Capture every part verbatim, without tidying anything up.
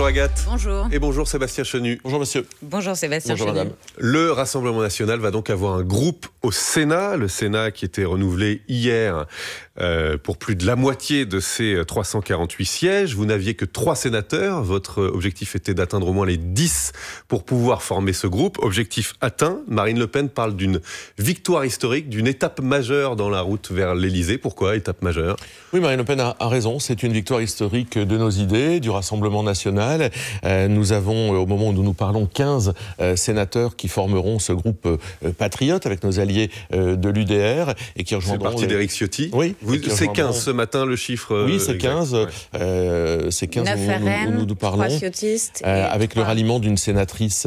Bonjour Agathe. Bonjour. Et bonjour Sébastien Chenu. Bonjour monsieur. Bonjour Sébastien Bonjour Chenu. madame. Le Rassemblement national va donc avoir un groupe au Sénat. Le Sénat qui était renouvelé hier euh, pour plus de la moitié de ses trois cent quarante-huit sièges. Vous n'aviez que trois sénateurs. Votre objectif était d'atteindre au moins les dix pour pouvoir former ce groupe. Objectif atteint. Marine Le Pen parle d'une victoire historique, d'une étape majeure dans la route vers l'Élysée. Pourquoi étape majeure ? Oui, Marine Le Pen a, a raison. C'est une victoire historique de nos idées, du Rassemblement national. Euh, nous avons, au moment où nous nous parlons, quinze euh, sénateurs qui formeront ce groupe euh, patriote avec nos alliés euh, de l'U D R et qui rejoindront... C'est le parti d'Éric Ciotti. Oui. Vous, c'est rejoindront... quinze ce matin le chiffre. Oui, c'est exact. quinze. Ouais. Euh, c'est quinze neuf où, R N, où nous nous parlons. trois ciotistes. Euh, avec trois... le ralliement d'une sénatrice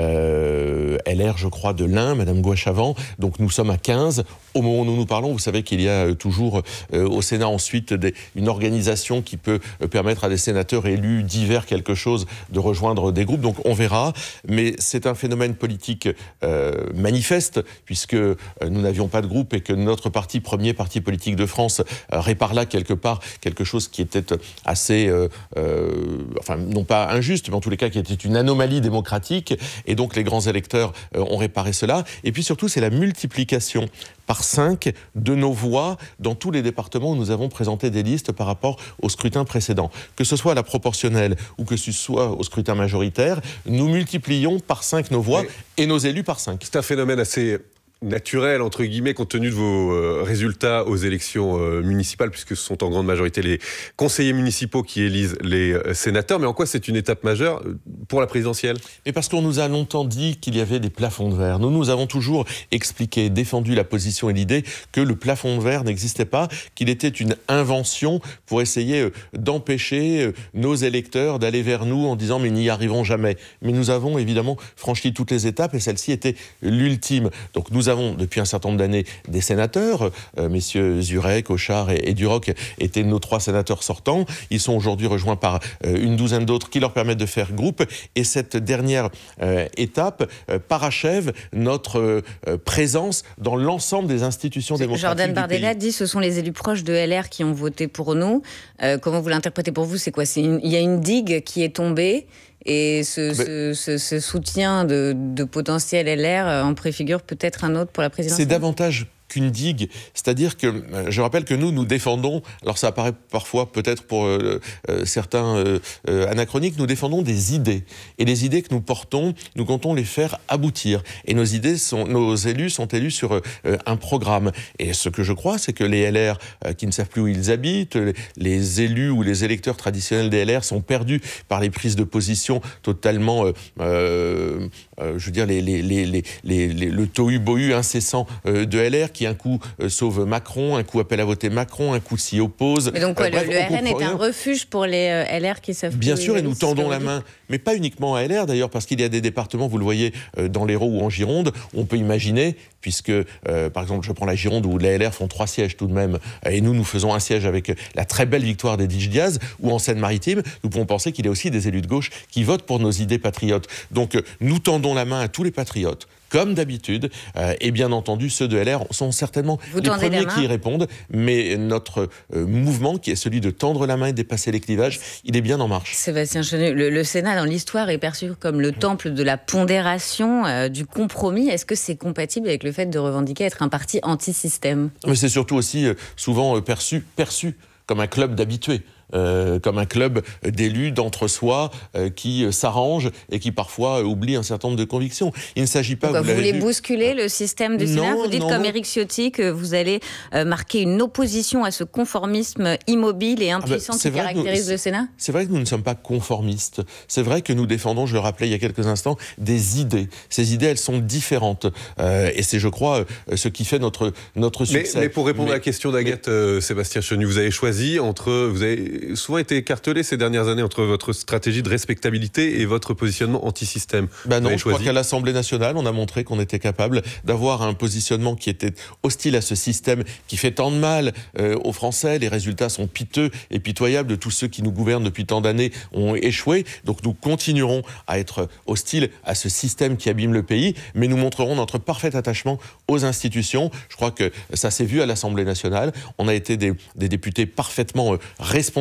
euh, L R, je crois, de l'Ain, Madame Gouachavant. Donc nous sommes à quinze. Au moment où nous nous parlons, vous savez qu'il y a toujours euh, au Sénat ensuite des, une organisation qui peut euh, permettre à des sénateurs élus divers quelque chose de rejoindre des groupes. Donc on verra. Mais c'est un phénomène politique euh, manifeste puisque euh, nous n'avions pas de groupe et que notre parti, premier parti politique de France, euh, répare là quelque part quelque chose qui était assez, euh, euh, enfin non pas injuste, mais en tous les cas qui était une anomalie démocratique. Et donc les grands électeurs euh, ont réparé cela. Et puis surtout, c'est la multiplication par cinq de nos voix dans tous les départements où nous avons présenté des listes par rapport au scrutin précédent. Que ce soit à la proportionnelle ou que ce soit au scrutin majoritaire, nous multiplions par cinq nos voix et, et nos élus par cinq. C'est un phénomène assez naturel, entre guillemets, compte tenu de vos euh, résultats aux élections euh, municipales, puisque ce sont en grande majorité les conseillers municipaux qui élisent les euh, sénateurs. Mais en quoi c'est une étape majeure pour la présidentielle ? Et parce qu'on nous a longtemps dit qu'il y avait des plafonds de verre. Nous, nous avons toujours expliqué, défendu la position et l'idée que le plafond de verre n'existait pas, qu'il était une invention pour essayer euh, d'empêcher euh, nos électeurs d'aller vers nous en disant « mais n'y arriverons jamais ». Mais nous avons évidemment franchi toutes les étapes et celle-ci était l'ultime. Donc nous Nous avons depuis un certain nombre d'années des sénateurs, euh, messieurs Zurek, Auchard et, et Duroc étaient nos trois sénateurs sortants. Ils sont aujourd'hui rejoints par euh, une douzaine d'autres qui leur permettent de faire groupe. Et cette dernière euh, étape euh, parachève notre euh, présence dans l'ensemble des institutions démocratiques Jordan du Bardella pays. dit ce sont les élus proches de L R qui ont voté pour nous. Euh, comment vous l'interprétez pour vous ? C'est quoi ? C'est une... Il y a une digue qui est tombée. Et ce, ce, ce, ce soutien de, de potentiel L R en préfigure peut-être un autre pour la présidentielle ? C'est davantage qu'une digue, c'est-à-dire que euh, je rappelle que nous, nous défendons, alors ça apparaît parfois peut-être pour euh, euh, certains euh, euh, anachroniques, nous défendons des idées. Et les idées que nous portons, nous comptons les faire aboutir. Et nos idées, sont, nos élus sont élus sur euh, un programme. Et ce que je crois, c'est que les L R euh, qui ne savent plus où ils habitent, les, les élus ou les électeurs traditionnels des L R sont perdus par les prises de position totalement, euh, euh, euh, je veux dire, les, les, les, les, les, les, le tohu-bohu incessant euh, de L R, qui un coup euh, sauve Macron, un coup appelle à voter Macron, un coup s'y oppose. Mais donc quoi, euh, bref, le, le R N est rien. un refuge pour les euh, L R qui savent Bien plus sûr, où et nous tendons la main, mais pas uniquement à L R d'ailleurs, parce qu'il y a des départements, vous le voyez, euh, dans l'Hérault ou en Gironde, on peut imaginer, puisque euh, par exemple je prends la Gironde où les L R font trois sièges tout de même, euh, et nous nous faisons un siège avec la très belle victoire d'Edwige Diaz, ou en Seine-Maritime, nous pouvons penser qu'il y a aussi des élus de gauche qui votent pour nos idées patriotes. Donc euh, nous tendons la main à tous les patriotes, comme d'habitude, euh, et bien entendu, ceux de L R sont certainement Vous les tendez premiers qui y répondent, mais notre euh, mouvement, qui est celui de tendre la main et de dépasser les clivages, il est bien en marche. Sébastien Chenu, le, le Sénat, dans l'histoire, est perçu comme le temple de la pondération, euh, du compromis. Est-ce que c'est compatible avec le fait de revendiquer être un parti anti-système ? Mais c'est surtout aussi euh, souvent euh, perçu, perçu comme un club d'habitués. Euh, comme un club d'élus d'entre-soi euh, qui euh, s'arrangent et qui parfois euh, oublient un certain nombre de convictions. Il ne s'agit pas... Donc, vous, vous voulez vu, bousculer le système du Sénat ? Vous dites non, comme non. Éric Ciotti que vous allez euh, marquer une opposition à ce conformisme immobile et impuissant ah ben, qui caractérise nous, le Sénat ? C'est vrai que nous ne sommes pas conformistes. C'est vrai que nous défendons, je le rappelais il y a quelques instants, des idées. Ces idées, elles sont différentes. Euh, et c'est, je crois, euh, ce qui fait notre, notre succès. Mais, mais pour répondre mais, à la question d'Agathe, mais... euh, Sébastien Chenu, vous avez choisi entre... Vous avez souvent été écartelé ces dernières années entre votre stratégie de respectabilité et votre positionnement anti-système. Ben non, je choisi... crois qu'à l'Assemblée nationale, on a montré qu'on était capable d'avoir un positionnement qui était hostile à ce système qui fait tant de mal euh, aux Français. Les résultats sont piteux et pitoyables de tous ceux qui nous gouvernent depuis tant d'années ont échoué. Donc nous continuerons à être hostiles à ce système qui abîme le pays, mais nous montrerons notre parfait attachement aux institutions. Je crois que ça s'est vu à l'Assemblée nationale. On a été des, des députés parfaitement euh, responsables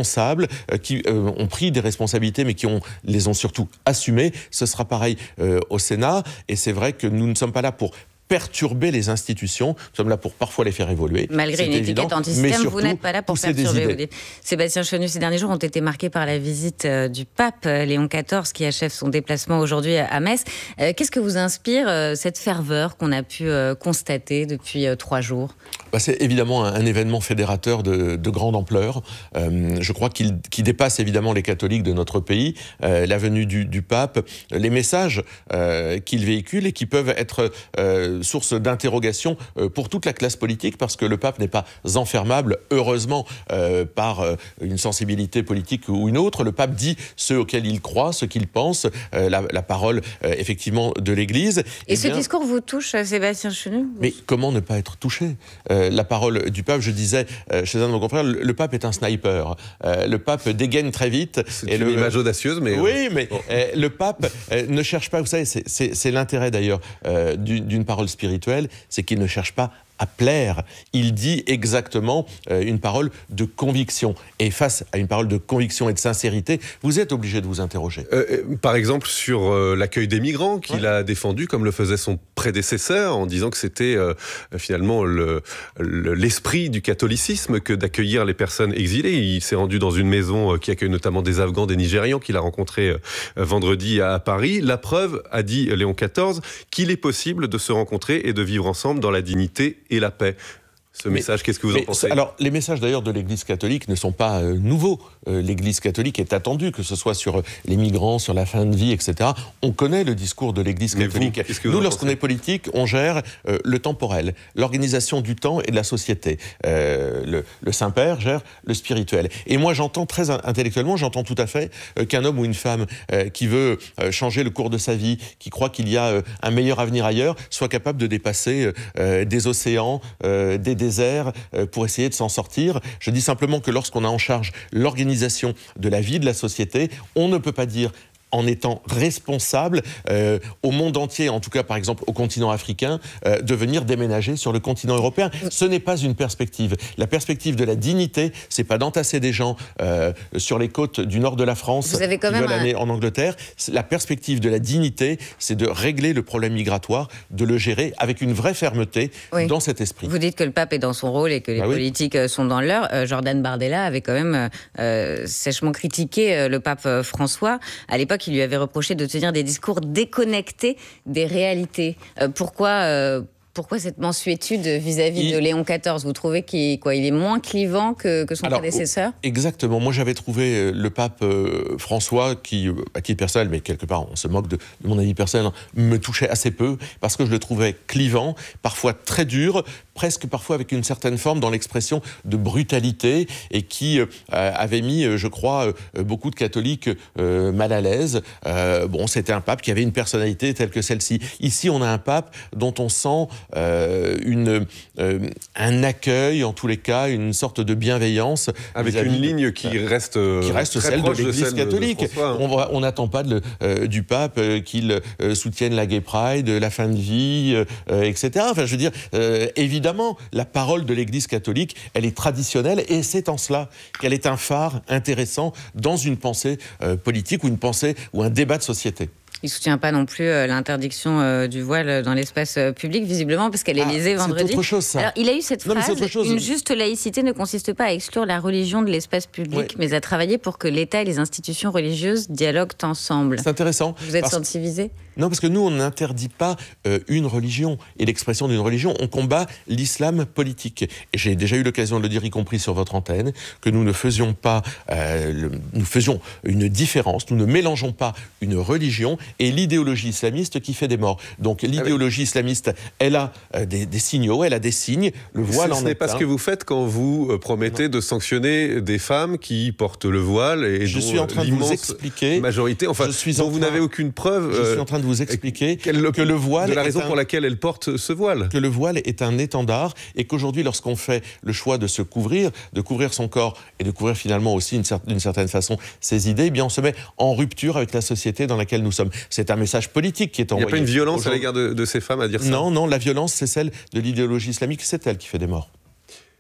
responsables, euh, qui euh, ont pris des responsabilités, mais qui ont, les ont surtout assumées. Ce sera pareil euh, au Sénat, et c'est vrai que nous ne sommes pas là pour perturber les institutions, nous sommes là pour parfois les faire évoluer. Malgré une évident, étiquette anti-système, vous n'êtes pas là pour perturber. Vous dites. Sébastien Chenu, ces derniers jours ont été marqués par la visite euh, du pape euh, Léon quatorze, qui achève son déplacement aujourd'hui à, à Metz. Euh, qu'est-ce que vous inspire euh, cette ferveur qu'on a pu euh, constater depuis euh, trois jours ? Bah, c'est évidemment un, un événement fédérateur de, de grande ampleur. Euh, je crois qu'il, qu'il dépasse évidemment les catholiques de notre pays. Euh, la venue du, du pape, les messages euh, qu'il véhicule et qui peuvent être euh, source d'interrogation euh, pour toute la classe politique, parce que le pape n'est pas enfermable, heureusement, euh, par euh, une sensibilité politique ou une autre. Le pape dit ce auquel il croit, ce qu'il pense, euh, la, la parole euh, effectivement de l'Église. Et, et ce bien, discours vous touche, Sébastien Chenu ? Mais comment ne pas être touché ? euh, La parole du pape, je disais euh, chez un de nos confrères, le, le pape est un sniper. Euh, le pape dégaine très vite. C'est et une le, image audacieuse, mais... Oui, mais bon. euh, le pape euh, ne cherche pas, vous savez, c'est, c'est, c'est l'intérêt d'ailleurs euh, d'une, d'une parole spirituelle, c'est qu'il ne cherche pas à plaire. Il dit exactement euh, une parole de conviction. Et face à une parole de conviction et de sincérité, vous êtes obligé de vous interroger. Euh, par exemple, sur euh, l'accueil des migrants, qu'il ouais. a défendu, comme le faisait son prédécesseur, en disant que c'était euh, finalement le, le, l'esprit du catholicisme que d'accueillir les personnes exilées. Il s'est rendu dans une maison euh, qui accueille notamment des Afghans, des Nigérians, qu'il a rencontrés euh, vendredi à, à Paris. La preuve, a dit Léon quatorze, qu'il est possible de se rencontrer et de vivre ensemble dans la dignité et la paix. Ce mais, message, qu'est-ce que vous en pensez ? Alors, les messages d'ailleurs de l'Église catholique ne sont pas euh, nouveaux. Euh, L'Église catholique est attendue, que ce soit sur euh, les migrants, sur la fin de vie, et cetera. On connaît le discours de l'Église catholique. Vous, Nous, lorsqu'on est politique, on gère euh, le temporel, l'organisation du temps et de la société. Euh, le, le Saint-Père gère le spirituel. Et moi, j'entends très intellectuellement, j'entends tout à fait euh, qu'un homme ou une femme euh, qui veut euh, changer le cours de sa vie, qui croit qu'il y a euh, un meilleur avenir ailleurs, soit capable de dépasser euh, des océans, euh, des désert pour essayer de s'en sortir. Je dis simplement que lorsqu'on a en charge l'organisation de la vie de la société, on ne peut pas dire en étant responsable euh, au monde entier, en tout cas par exemple au continent africain, euh, de venir déménager sur le continent européen. Ce n'est pas une perspective. La perspective de la dignité, c'est pas d'entasser des gens euh, sur les côtes du nord de la France Vous avez quand qui même veulent un... aller en Angleterre. La perspective de la dignité, c'est de régler le problème migratoire, de le gérer avec une vraie fermeté oui. dans cet esprit. Vous dites que le pape est dans son rôle et que les bah politiques oui. sont dans le leur. Euh, Jordan Bardella avait quand même euh, sèchement critiqué euh, le pape euh, François. À l'époque, qui lui avait reproché de tenir des discours déconnectés des réalités. Euh, pourquoi, euh, pourquoi cette mansuétude vis-à-vis il... de Léon quatorze ? Vous trouvez qu'il quoi, il est moins clivant que, que son Alors, prédécesseur ? Exactement. Moi, j'avais trouvé le pape euh, François, qui, à titre personnel, mais quelque part, on se moque de, de mon avis personnel, me touchait assez peu, parce que je le trouvais clivant, parfois très dur, presque parfois avec une certaine forme dans l'expression de brutalité, et qui euh, avait mis, je crois, euh, beaucoup de catholiques euh, mal à l'aise. Euh, bon, c'était un pape qui avait une personnalité telle que celle-ci. Ici, on a un pape dont on sent euh, une, euh, un accueil, en tous les cas, une sorte de bienveillance. Avec une ligne qui reste, euh, qui reste très celle proche de l'Église de catholique. De François, hein. On n'attend pas de, euh, du pape euh, qu'il euh, soutienne la Gay Pride, la fin de vie, euh, et cetera. Enfin, je veux dire, euh, évidemment, Évidemment, la parole de l'Église catholique, elle est traditionnelle, et c'est en cela qu'elle est un phare intéressant dans une pensée euh, politique ou une pensée ou un débat de société. Il ne soutient pas non plus euh, l'interdiction euh, du voile dans l'espace euh, public, visiblement, parce qu'elle est l'Élysée ah, vendredi. C'est autre chose, ça. Alors, il a eu cette non, phrase, une juste laïcité ne consiste pas à exclure la religion de l'espace public, oui. mais à travailler pour que l'État et les institutions religieuses dialoguent ensemble. C'est intéressant. Vous êtes parce... sensibilisé ? Non, parce que nous, on n'interdit pas euh, une religion et l'expression d'une religion. On combat l'islam politique. Et j'ai déjà eu l'occasion de le dire, y compris sur votre antenne, que nous ne faisions pas, euh, le, nous faisions une différence. Nous ne mélangeons pas une religion et l'idéologie islamiste qui fait des morts. Donc l'idéologie islamiste, elle a euh, des, des signaux, elle a des signes. Le voile en est un. Ce n'est pas ce que vous faites quand vous euh, promettez non. de sanctionner des femmes qui portent le voile et je dont suis en train de vous expliquer. Majorité, enfin, je suis dont en vous train, n'avez aucune preuve. Je suis en train de vous expliquer le, que le voile de la raison un, pour laquelle elle porte ce voile. Que le voile est un étendard et qu'aujourd'hui, lorsqu'on fait le choix de se couvrir, de couvrir son corps et de couvrir finalement aussi d'une certaine façon ses idées, eh bien on se met en rupture avec la société dans laquelle nous sommes. C'est un message politique qui est envoyé. Il n'y a pas une violence à l'égard de, de ces femmes à dire ça ? Non, non, la violence, c'est celle de l'idéologie islamique, c'est elle qui fait des morts.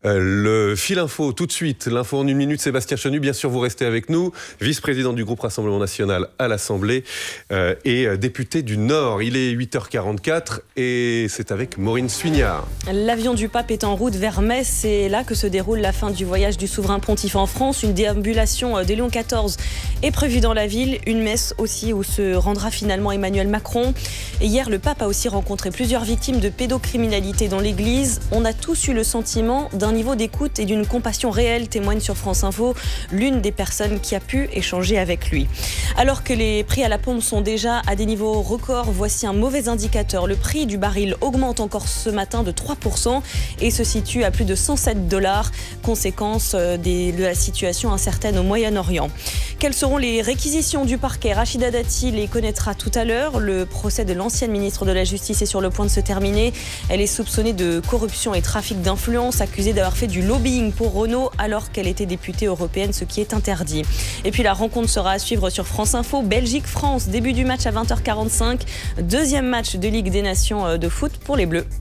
Euh, le fil info, tout de suite, l'info en une minute, Sébastien Chenu, bien sûr vous restez avec nous, vice-président du groupe Rassemblement National à l'Assemblée euh, et euh, député du Nord. Il est huit heures quarante-quatre et c'est avec Maureen Suignard. L'avion du pape est en route vers Metz, c'est là que se déroule la fin du voyage du souverain pontife en France. Une déambulation de Léon quatorze est prévue dans la ville, une messe aussi où se rendra finalement Emmanuel Macron. Et hier, le pape a aussi rencontré plusieurs victimes de pédocriminalité dans l'église. On a tous eu le sentiment d'un niveau d'écoute et d'une compassion réelle, témoigne sur France Info l'une des personnes qui a pu échanger avec lui. Alors que les prix à la pompe sont déjà à des niveaux records, voici un mauvais indicateur. Le prix du baril augmente encore ce matin de trois pour cent et se situe à plus de cent sept dollars, conséquence des, de la situation incertaine au Moyen-Orient. Quelles seront les réquisitions du parquet ? Rachida Dati les connaîtra tout à l'heure. Le procès de l'ancienne ministre de la Justice est sur le point de se terminer. Elle est soupçonnée de corruption et trafic d'influence, accusée d'avoir fait du lobbying pour Renault alors qu'elle était députée européenne, ce qui est interdit. Et puis la rencontre sera à suivre sur France Info. Belgique-France, début du match à vingt heures quarante-cinq. Deuxième match de Ligue des Nations de foot pour les Bleus.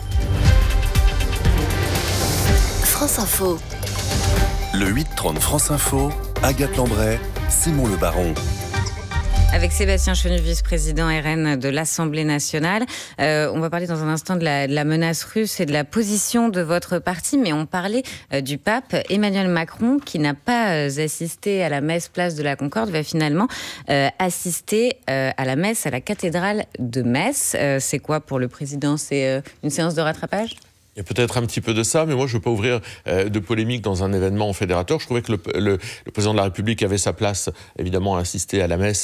France Info. Le huit trente France Info, Agathe Lambray, Simon Le Baron. Avec Sébastien Chenu, vice-président R N de l'Assemblée nationale. Euh, on va parler dans un instant de la, de la menace russe et de la position de votre parti, mais on parlait euh, du pape Emmanuel Macron, qui n'a pas euh, assisté à la messe place de la Concorde, va finalement euh, assister euh, à la messe à la cathédrale de Metz. Euh, c'est quoi pour le président ? C'est euh, une séance de rattrapage ? Il y a peut-être un petit peu de ça, mais moi je ne veux pas ouvrir euh, de polémique dans un événement fédérateur. Je trouvais que le, le, le président de la République avait sa place, évidemment, à assister à la messe